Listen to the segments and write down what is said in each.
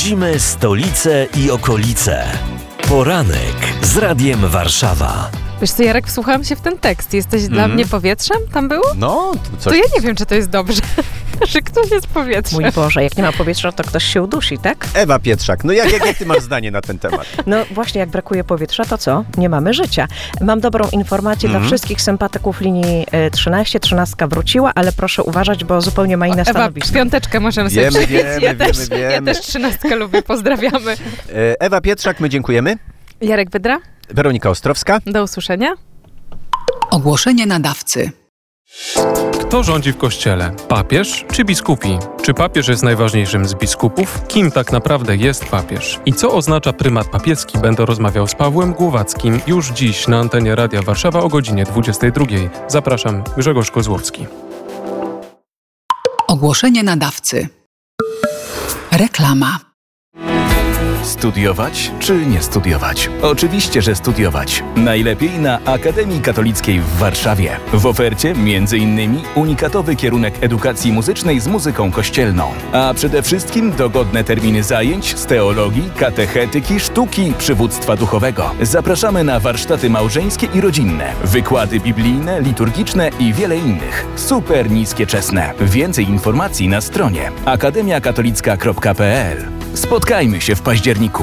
Budzimy stolicę i okolice. Poranek z Radiem Warszawa. Wiesz co, Jarek, wsłuchałam się w ten tekst. Jesteś dla mnie powietrzem? Tam było? No, To ja nie wiem, czy to jest dobrze, że ktoś jest powietrzem. Mój Boże, jak nie ma powietrza, to ktoś się udusi, tak? Ewa Pietrzak, no jak ty masz zdanie na ten temat? No właśnie, jak brakuje powietrza, to co? Nie mamy życia. Mam dobrą informację dla wszystkich sympatyków linii 13. 13 wróciła, ale proszę uważać, bo zupełnie ma inne stanowisko. Ewa, piąteczkę możemy sobie Wiemy, przywieźć. Ja też 13 lubię, pozdrawiamy. Ewa Pietrzak, my dziękujemy. Jarek Wydra, Weronika Ostrowska. do usłyszenia. Ogłoszenie nadawcy. Kto rządzi w kościele? Papież czy biskupi? Czy papież jest najważniejszym z biskupów? Kim tak naprawdę jest papież? I co oznacza prymat papieski? Będę rozmawiał z Pawłem Głowackim już dziś na antenie Radia Warszawa o godzinie 22. Zapraszam, Grzegorz Kozłowski. Ogłoszenie nadawcy. Reklama. Studiować czy nie studiować? Oczywiście, że studiować. Najlepiej na Akademii Katolickiej w Warszawie. W ofercie m.in. unikatowy kierunek edukacji muzycznej z muzyką kościelną. A przede wszystkim dogodne terminy zajęć z teologii, katechetyki, sztuki, przywództwa duchowego. Zapraszamy na warsztaty małżeńskie i rodzinne, wykłady biblijne, liturgiczne i wiele innych. Super niskie czesne. Więcej informacji na stronie akademiakatolicka.pl. Spotkajmy się w październiku.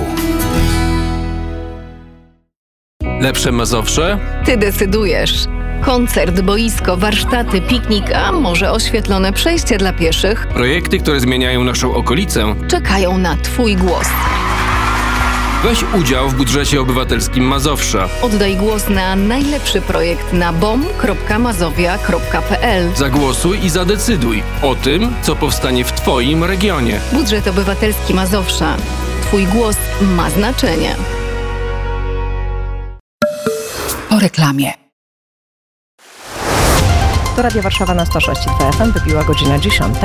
Lepsze Mazowsze? Ty decydujesz. Koncert, boisko, warsztaty, piknik, a może oświetlone przejście dla pieszych Projekty, które zmieniają naszą okolicę. czekają na Twój głos. Weź udział w budżecie obywatelskim Mazowsza. Oddaj głos na najlepszy projekt na bom.mazowia.pl. Zagłosuj i zadecyduj o tym, co powstanie w Twoim regionie. Budżet obywatelski Mazowsza. Twój głos ma znaczenie. Po reklamie. To Radio Warszawa na 106,2 FM, wybiła godzina 10.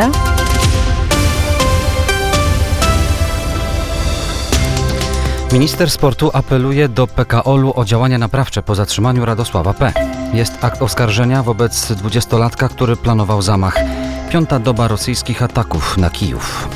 Minister sportu apeluje do PKOL-u o działania naprawcze po zatrzymaniu Radosława P. Jest akt oskarżenia wobec 20-latka, który planował zamach. 5. doba rosyjskich ataków na Kijów.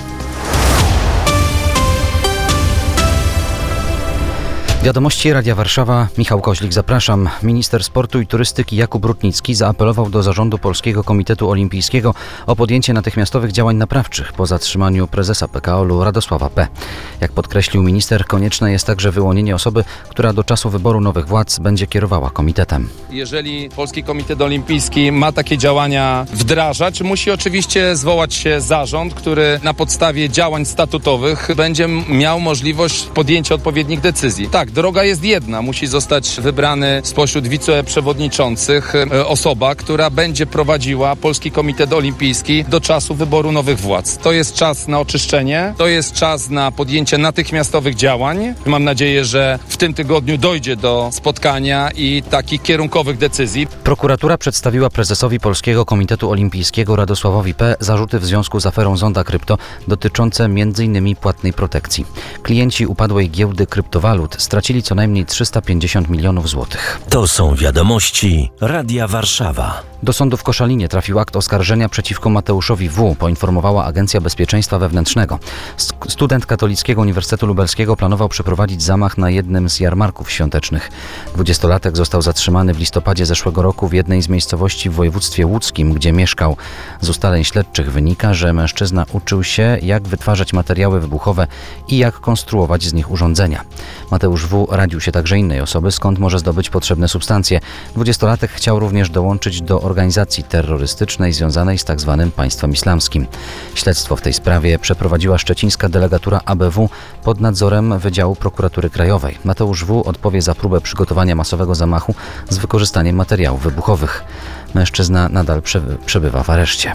Wiadomości Radia Warszawa, Michał Koźlik, zapraszam. Minister sportu i turystyki Jakub Rutnicki zaapelował do zarządu Polskiego Komitetu Olimpijskiego o podjęcie natychmiastowych działań naprawczych po zatrzymaniu prezesa PKOL-u Radosława P. Jak podkreślił minister, konieczne jest także wyłonienie osoby, która do czasu wyboru nowych władz będzie kierowała komitetem. Jeżeli Polski Komitet Olimpijski ma takie działania wdrażać, musi oczywiście zwołać się zarząd, który na podstawie działań statutowych będzie miał możliwość podjęcia odpowiednich decyzji. Tak, droga jest jedna. Musi zostać wybrany spośród wiceprzewodniczących osoba, która będzie prowadziła Polski Komitet Olimpijski do czasu wyboru nowych władz. To jest czas na oczyszczenie, to jest czas na podjęcie natychmiastowych działań. Mam nadzieję, że w tym tygodniu dojdzie do spotkania i takich kierunkowych decyzji. Prokuratura przedstawiła prezesowi Polskiego Komitetu Olimpijskiego Radosławowi P. zarzuty w związku z aferą Zonda Krypto dotyczące m.in. płatnej protekcji. Klienci upadłej giełdy kryptowalut stracili co najmniej 350 milionów złotych. To są wiadomości Radia Warszawa. Do sądu w Koszalinie trafił akt oskarżenia przeciwko Mateuszowi W., poinformowała Agencja Bezpieczeństwa Wewnętrznego. Student Katolickiego Uniwersytetu Lubelskiego planował przeprowadzić zamach na jednym z jarmarków świątecznych. 20-latek został zatrzymany w listopadzie zeszłego roku w jednej z miejscowości w województwie łódzkim, gdzie mieszkał. Z ustaleń śledczych wynika, że mężczyzna uczył się, jak wytwarzać materiały wybuchowe i jak konstruować z nich urządzenia. Mateusz W. radził się także innej osoby, skąd może zdobyć potrzebne substancje. 20-latek chciał również dołączyć do organizacji terrorystycznej związanej z tzw. państwem islamskim. Śledztwo w tej sprawie przeprowadziła szczecińska delegatura ABW pod nadzorem Wydziału Prokuratury Krajowej. Mateusz W. odpowie za próbę przygotowania masowego zamachu z wykorzystaniem materiałów wybuchowych. Mężczyzna nadal przebywa w areszcie.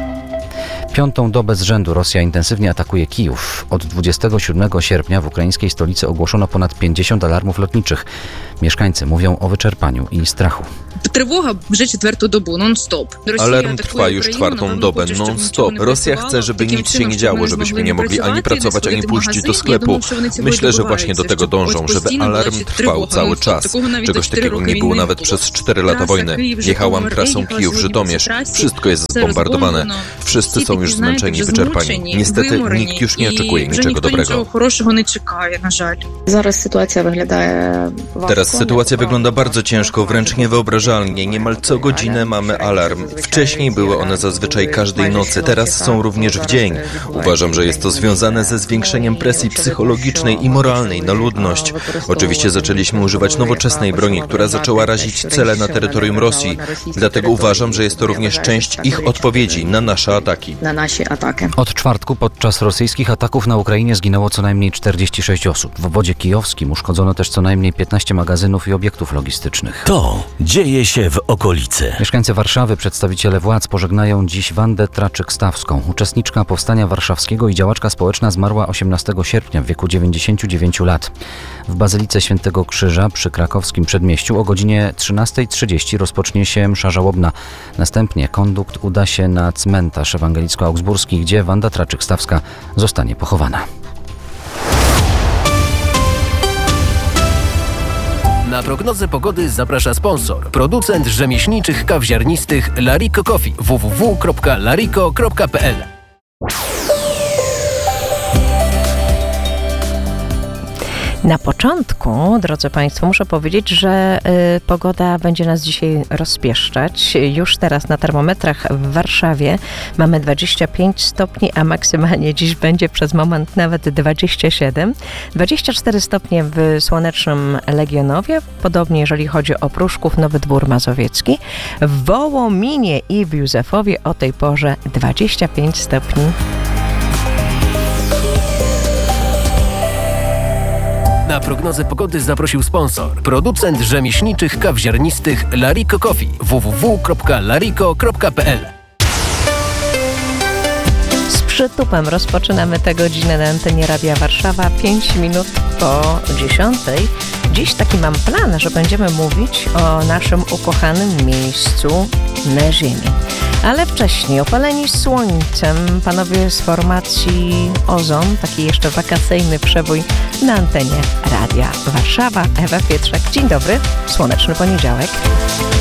5. dobę z rzędu Rosja intensywnie atakuje Kijów. Od 27 sierpnia w ukraińskiej stolicy ogłoszono ponad 50 alarmów lotniczych. Mieszkańcy mówią o wyczerpaniu i strachu. Alarm trwa już 4. dobę non-stop. Rosja chce, żeby nic się nie działo, żebyśmy nie mogli ani pracować, ani pójść do sklepu. Myślę, że właśnie do tego dążą, żeby alarm trwał cały czas. Czegoś takiego nie było nawet przez 4 lata wojny. Jechałam trasą Kijów-Żytomierz. Wszystko jest zbombardowane. Wszyscy są już już zmęczeni, wyczerpani. Niestety nikt już nie oczekuje niczego dobrego. Teraz sytuacja wygląda bardzo ciężko, wręcz niewyobrażalnie. Niemal co godzinę mamy alarm. Wcześniej były one zazwyczaj każdej nocy, teraz są również w dzień. Uważam, że jest to związane ze zwiększeniem presji psychologicznej i moralnej na ludność. Oczywiście zaczęliśmy używać nowoczesnej broni, która zaczęła razić cele na terytorium Rosji. Dlatego uważam, że jest to również część ich odpowiedzi na nasze ataki. Od czwartku podczas rosyjskich ataków na Ukrainie zginęło co najmniej 46 osób. W obwodzie kijowskim uszkodzono też co najmniej 15 magazynów i obiektów logistycznych. To dzieje się w okolicy. Mieszkańcy Warszawy, przedstawiciele władz pożegnają dziś Wandę Traczyk-Stawską. Uczestniczka Powstania Warszawskiego i działaczka społeczna zmarła 18 sierpnia w wieku 99 lat. W Bazylice Świętego Krzyża przy krakowskim przedmieściu o godzinie 13:30 rozpocznie się msza żałobna. Następnie kondukt uda się na cmentarz ewangelicko-augsburski, gdzie Wanda Traczyk-Stawska zostanie pochowana. Na prognozę pogody zaprasza sponsor. Producent rzemieślniczych kaw ziarnistych Lariko Coffee. www.lariko.pl. Na początku, drodzy Państwo, muszę powiedzieć, że pogoda będzie nas dzisiaj rozpieszczać. Już teraz na termometrach w Warszawie mamy 25 stopni, a maksymalnie dziś będzie przez moment nawet 27. 24 stopnie w słonecznym Legionowie, podobnie jeżeli chodzi o Pruszków, Nowy Dwór Mazowiecki. W Wołominie i w Józefowie o tej porze 25 stopni. Na prognozę pogody zaprosił sponsor. Producent rzemieślniczych kaw ziarnistych Lariko Coffee. www.lariko.pl. Z przytupem rozpoczynamy tę godzinę na antenie Radia Warszawa, 5 minut po 10. Dziś taki mam plan, że będziemy mówić o naszym ukochanym miejscu na ziemi. Ale wcześniej, opaleni słońcem, panowie z formacji Ozon, taki jeszcze wakacyjny przebój na antenie Radia Warszawa. Ewa Pietrzak, dzień dobry, słoneczny poniedziałek.